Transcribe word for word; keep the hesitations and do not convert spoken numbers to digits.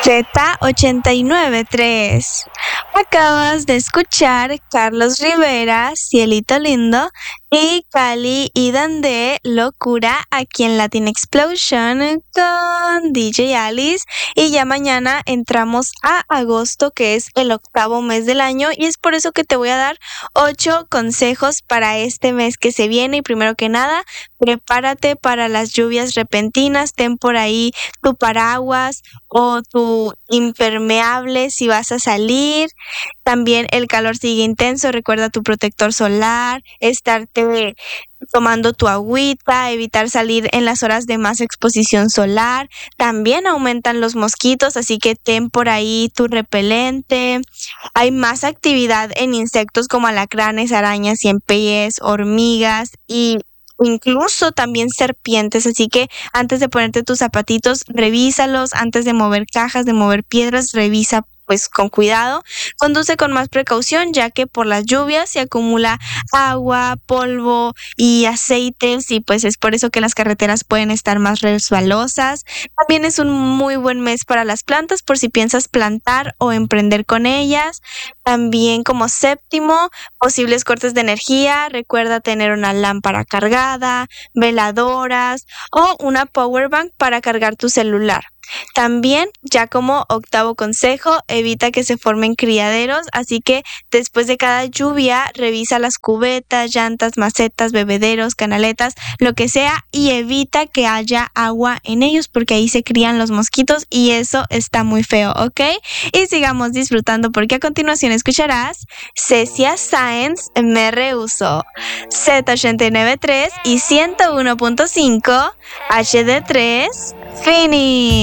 Z ochenta y nueve punto tres. Acabas de escuchar Carlos Rivera, Cielito Lindo, y Cali y Dandé, Locura, aquí en Latin Explosion con D J Alice. Y ya mañana entramos a agosto, que es el octavo mes del año, y es por eso que te voy a dar ocho consejos para este mes que se viene. Y primero que nada, prepárate para las lluvias repentinas, ten por ahí tu paraguas o tu impermeable si vas a salir. También el calor sigue intenso, recuerda tu protector solar, estarte tomando tu agüita, evitar salir en las horas de más exposición solar. También aumentan los mosquitos, así que ten por ahí tu repelente. Hay más actividad en insectos como alacranes, arañas, ciempiés, hormigas y incluso también serpientes, así que antes de ponerte tus zapatitos, revísalos, antes de mover cajas, de mover piedras, revisa pues con cuidado. Conduce con más precaución, ya que por las lluvias se acumula agua, polvo y aceites, y pues es por eso que las carreteras pueden estar más resbalosas. También es un muy buen mes para las plantas, por si piensas plantar o emprender con ellas. También, como séptimo, posibles cortes de energía. Recuerda tener una lámpara cargada, veladoras o una power bank para cargar tu celular. También, ya como octavo consejo, evita que se formen criaderos, así que después de cada lluvia revisa las cubetas, llantas, macetas, bebederos, canaletas, lo que sea, y evita que haya agua en ellos porque ahí se crían los mosquitos y eso está muy feo, ¿ok? Y sigamos disfrutando porque a continuación escucharás Cecia Science, Me Rehuso, Z ochenta y nueve punto tres y ciento uno punto cinco H D tres Fini.